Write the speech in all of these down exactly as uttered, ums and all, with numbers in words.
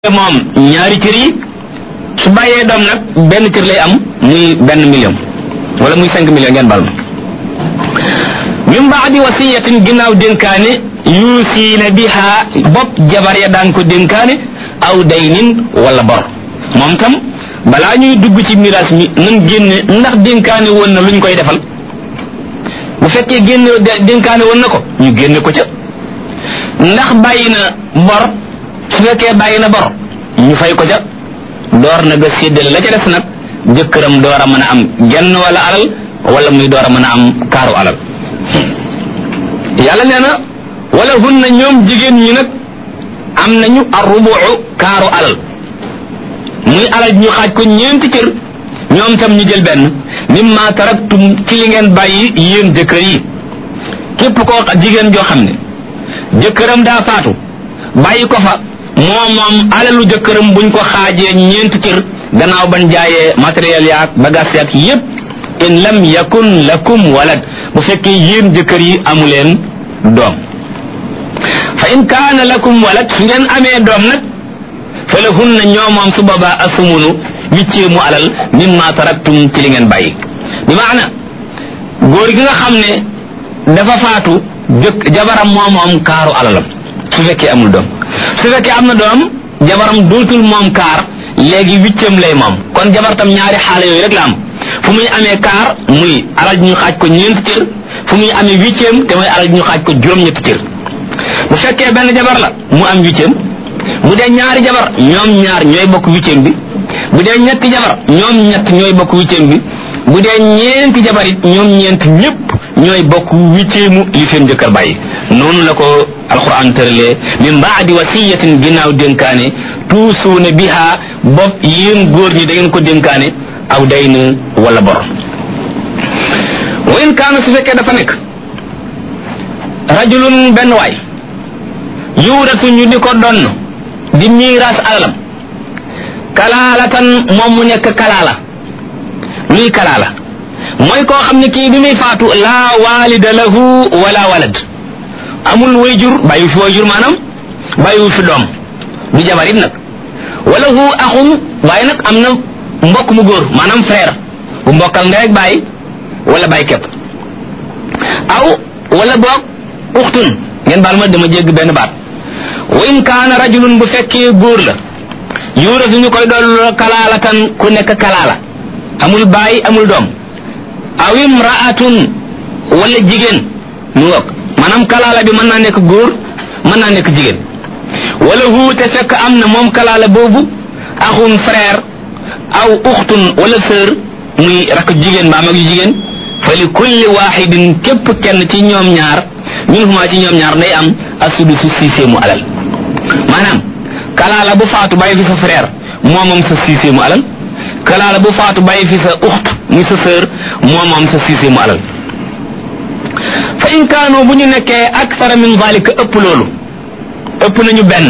moom ñaari cër yi su bàyyee doom nag benn cër lay am muy benn million wala muy cinq millions ngeen bal ma min baadi wasiyatin ginnaaw dénkaane yuusiina biha bopp jabar ya daan ko dénkaane aw daynin wala bor moom tam balaa ñuy dugg ci miraas mi nan génne ndax dénkaane woon na luñ koy defal bu fekkee génne dénkaane woon na ko ñu génne ko ca ndax bàyyi na bor su fekkee bàyyi na bor ñu fay ko ca door na ga séddale la ca des nag jëkkëram door a mën a am genn wala alal wala muy door a mën a am kaaru alal yàlla nee na wala hunna ñoom jigéen ñi nag am nañu arrubu kaaru alal muy alal ñu xaaj ko ñeenti cër ñoom tam ñu jël benn mimma taraktum ci li ngeen bàyyi yéen jëkkër yi képp koo jigéen joo xam ne jëkkëram daa faatu bàyyi ko fa moom moom alalu jëkkëram buñ ko xaajee ñeenti cër gannaaw ban jaayee matériel yaak bagage yaak yépp in lam yakun lakum walad bu fekkee yéen jëkkër yi amuleen doom fa in kaana lakum walad su ngeen amee doom nag fa lahunna ñoo moom su boobaa asumunu wicceemu alal mimma taraktum ci li ngeen bàyyi bi maana góor gi nga xam ne dafa faatu jëkk jabaram moo moom kaaru alalam su fekkee amul doom su fekkee am na doom jabaram dootul moom kaar léegi huitième lay moom kon jabar tam ñaari xaala yooyu rek la am fu muy amee kaar muy alal ñu xaaj ko ñeenti cër fu muy amee huitième te mooy alal ñu xaaj ko juróom-ñetti cër bu fekkee benn jabar la mu am huitième bu dee ñaari jabar ñoom ñaar ñooy bokk huitième bi bu dee ñetti jabar ñoom ñett ñooy bokk huitième bi bu dee ñeenti jabar it ñoom ñeent ñëpp ñooy bokk huitième li seen jëkkër bàyyi noonu la ko alquran tëralee min baadi wasiyatin ginnaaw dénkaane tuusuuna biha bopp yéen góor ñi da ngeen ko dénkaane aw dayn wala bor wa in kaana su fekkee dafa nekk rajulun benn waay yuuratu ñu di ko donn di miiraas alalam kalaalatan moom mu nekk kalaala luy kalaala mooy koo xam ne kii bi muy faatu laa waalida lahu wala walad amul wayjur bàyyi fi wayjur maanaam bàyyi fi doom du jabar it nag wala hu axun waaye nag am na mbokk mu góor maanaam frère bu mbokkal ndey ak bàyyi wala bàyyi képp aw wala boog uxtun ngeen baal ma dama jégg benn baat wa in kaana rajulun bu fekkee góor la yuuratu ñu koy dool kalaalatan ku nekk kalaala amul bàyyi amul doom aw imraatun wala jigéen mu ngoog maanaam kalaala bi mën naa nekk góor mën naa nekk jigéen wala hu te fekk am na moom kalaala boobu axun frère aw uxtun wala sœur muy rakk jigéen ba am ak yu jigéen fa li kulli waxidin képp kenn ci ñoom ñaar minhuma ci ñoom ñaar day am asudusu sixième mu alal maanaam kalaala bu faatu bàyyi fi sa frère moo moom sa sixième mu alal kalaala bu faatu bàyyi fi sa uxt muy sa sœur moo moom sa sixième mu alal fa in kaanu bu ñu nekkee akthara min zalika ëpp loolu ëpp nañu benn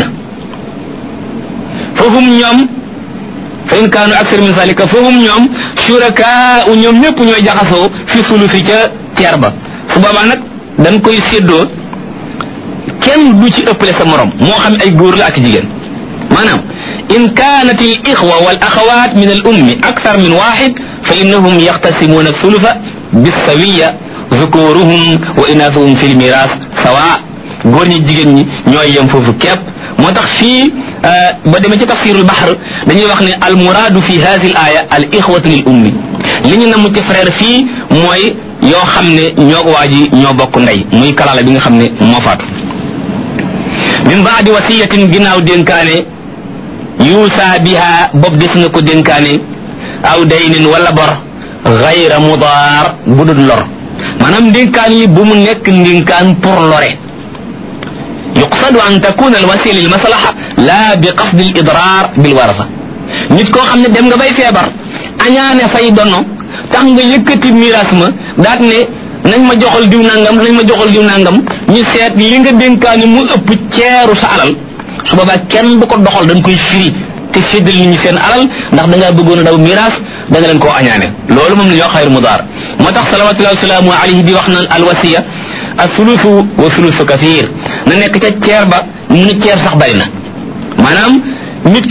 fahum ñoom fa in kaanu akthara min zalika fahum ñoom shurakaa ñoom ñëpp ñooy jaxasoo fi sulusi ca ceer ba su boobaa nag dañ koy séddoo kenn du ci ëppale sa morom moo xam ay góor la ak jigéen maanaam in kaanat al ixwa wal axawaat min al ummi akthar min waxid fa innahum yaxtasimuuna thulutha bisawiya zukuruhum wa inaasuhum fi lmiras sawa góor ñi jigéen ñi ñooy yem foofu képp moo tax fii ba demee ci tafsirul bahr dañuy wax ne al muraadu fi hadihi al aya al ixwatu lil ummi li ñu namm ci frère fii mooy yoo xam ne ñoo ko waa ji ñoo bokk ndey muy kalaala bi nga xam ne moo faatu min baadi wasiyatin ginnaaw dénkaane yuusa biha bopp des na ko dénkaane aw daynin wala bor gayra mudaar bu dul lor maanaam ndénkaan yi bu mu nekk ndénkaan pour lore yuqsadu an takuna al wasila lil maslaha la bi qasdi al idrar bil warasa nit koo xam ne dem nga bay feebar añaane say dono tax nga yëkkati miraas ma daat ne nañ ma joxal diw nangam nañ ma joxal diw nangam ñu seet li nga dénkaani mu ëpp ceeru sa alal su boobaa kenn du ko doxal dañ koy firi te séddal nit ñi seen alal ndax da ngaa bëggoon a daw miraas da nga leen koo añaane loolu moom la ñoo xayr mudaar moo tax salawatullahi wasalaamu alayhi di wax naan alwasiya asulusu wa sulusu kathir na nekk ca ceer ba mu ne ceer sax bari na maanaam nit